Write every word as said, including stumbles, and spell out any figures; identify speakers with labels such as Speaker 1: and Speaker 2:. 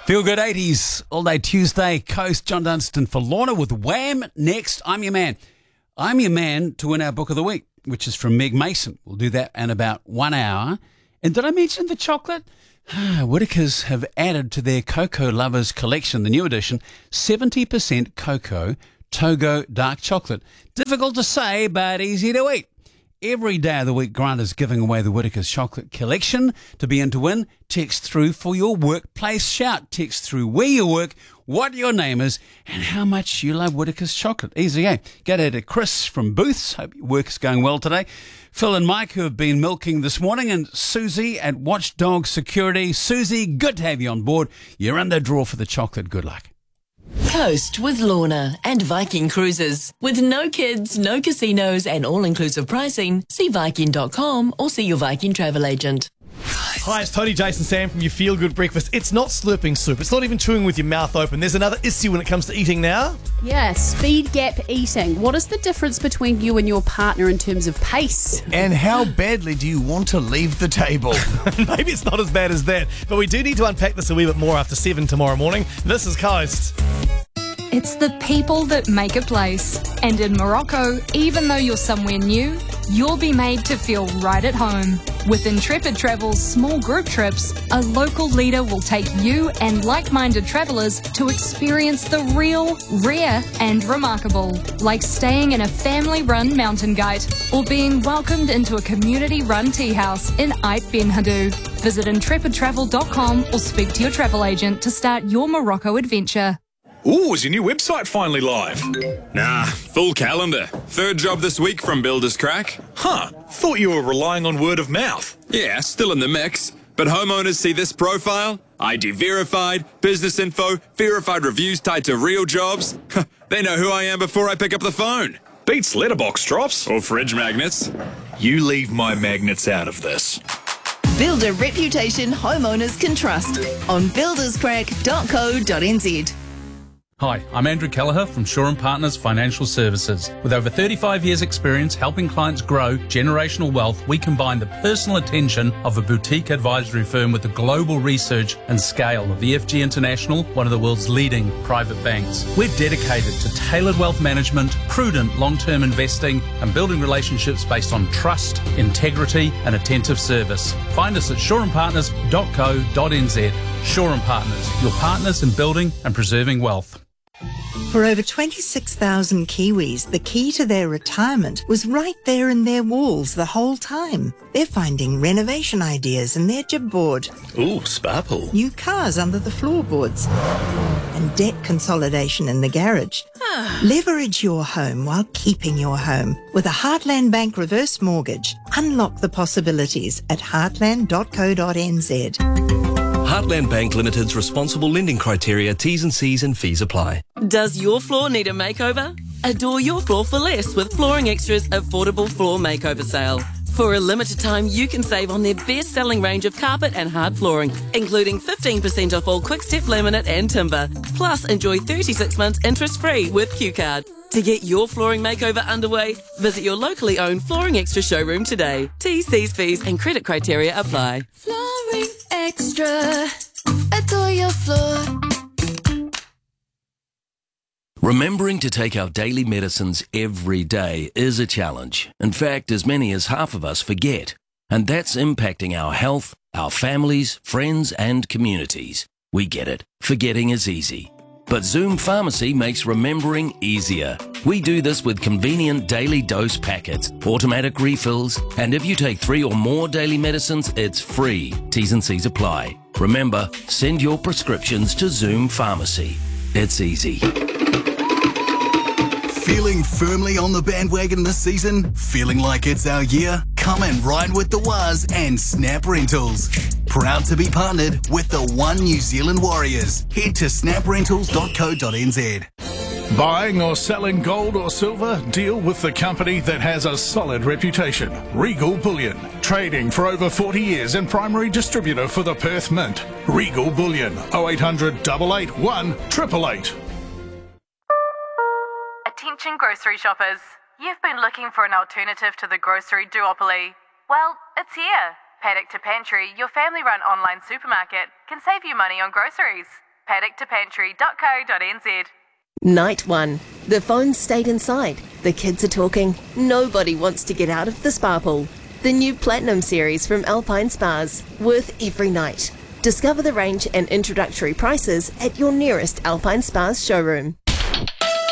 Speaker 1: Feel Good eighties, all day Tuesday, Coast, John Dunstan for Lorna with Wham. Next, I'm Your Man. I'm Your Man to win our book of the week, which is from Meg Mason. We'll do that in about one hour. And did I mention the chocolate? Whitakers have added to their Cocoa Lovers collection, the new edition, seventy percent cocoa Togo dark chocolate. Difficult to say, but easy to eat. Every day of the week, Grant is giving away the Whitakers chocolate collection. To be in to win, text through for your workplace shout. Text through where you work, what your name is, and how much you love Whitakers chocolate. Easy, eh? Go to Chris from Booths. Hope your work is going well today. Phil and Mike, who have been milking this morning, and Susie at Watchdog Security. Susie, good to have you on board. You're in the draw for the chocolate. Good luck.
Speaker 2: Coast with Lorna and Viking Cruises. With no kids, no casinos and all-inclusive pricing, see Viking dot com or see your Viking travel agent.
Speaker 3: Hi, it's Tony, Jason, Sam from your Feel Good Breakfast. It's not slurping soup. It's not even chewing with your mouth open. There's another issue when it comes to eating now.
Speaker 4: Yeah, speed gap eating. What is the difference between you and your partner in terms of pace?
Speaker 5: And how badly do you want to leave the table?
Speaker 3: Maybe it's not as bad as that, but we do need to unpack this a wee bit more after seven tomorrow morning. This is Coast.
Speaker 6: It's the people that make a place. And in Morocco, even though you're somewhere new, you'll be made to feel right at home. With Intrepid Travel's small group trips, a local leader will take you and like-minded travellers to experience the real, rare and remarkable, like staying in a family-run mountain guide or being welcomed into a community-run tea house in Ait Ben Haddou. Visit intrepid travel dot com or speak to your travel agent to start your Morocco adventure.
Speaker 7: Ooh, is your new website finally live?
Speaker 8: Nah, full calendar. Third job this week from Builders Crack.
Speaker 7: Huh, thought you were relying on word of mouth.
Speaker 8: Yeah, still in the mix. But homeowners see this profile, I D verified, business info, verified reviews tied to real jobs. They know who I am before I pick up the phone.
Speaker 7: Beats letterbox drops.
Speaker 8: Or fridge magnets.
Speaker 7: You leave my magnets out of this.
Speaker 2: Build a reputation homeowners can trust on builders crack dot co dot n z.
Speaker 9: Hi, I'm Andrew Kelleher from Shaw and Partners Financial Services. With over thirty-five years experience helping clients grow generational wealth, we combine the personal attention of a boutique advisory firm with the global research and scale of E F G International, one of the world's leading private banks. We're dedicated to tailored wealth management, prudent long-term investing, and building relationships based on trust, integrity, and attentive service. Find us at shaw and partners dot co dot n z. Shaw and Partners, your partners in building and preserving wealth.
Speaker 10: For over twenty-six thousand Kiwis, the key to their retirement was right there in their walls the whole time. They're finding renovation ideas in their jib board.
Speaker 7: Ooh, spa pool.
Speaker 10: New cars under the floorboards. And debt consolidation in the garage. Leverage your home while keeping your home. With a Heartland Bank reverse mortgage, unlock the possibilities at heartland dot co dot n z.
Speaker 11: Heartland Bank Limited's responsible lending criteria, T's and C's and fees apply.
Speaker 12: Does your floor need a makeover? Adore your floor for less with Flooring Extra's affordable floor makeover sale. For a limited time, you can save on their best-selling range of carpet and hard flooring, including fifteen percent off all Quick-Step laminate and timber. Plus, enjoy thirty-six months interest-free with Q Card. To get your flooring makeover underway, visit your locally owned Flooring Extra showroom today. T's, C's, fees and credit criteria apply.
Speaker 13: Flooring Extra. Adore your floor.
Speaker 11: Remembering to take our daily medicines every day is a challenge. In fact, as many as half of us forget. And that's impacting our health, our families, friends and communities. We get it. Forgetting is easy. But Zoom Pharmacy makes remembering easier. We do this with convenient daily dose packets, automatic refills, and if you take three or more daily medicines, it's free. T's and C's apply. Remember, send your prescriptions to Zoom Pharmacy. It's easy.
Speaker 5: Feeling firmly on the bandwagon this season? Feeling like it's our year? Come and ride with the Waz and Snap Rentals. Proud to be partnered with the One New Zealand Warriors. Head to snap rentals dot co dot n z.
Speaker 14: Buying or selling gold or silver? Deal with the company that has a solid reputation. Regal Bullion. Trading for over forty years and primary distributor for the Perth Mint. Regal Bullion. oh eight hundred, eight eight one, eight eight eight.
Speaker 15: Attention grocery shoppers. You've been looking for an alternative to the grocery duopoly. Well, it's here. Paddock to Pantry, your family-run online supermarket, can save you money on groceries. paddock to pantry dot co dot n z.
Speaker 16: Night one. The phones stayed inside. The kids are talking. Nobody wants to get out of the spa pool. The new Platinum series from Alpine Spas, worth every night. Discover the range and introductory prices at your nearest Alpine Spas showroom.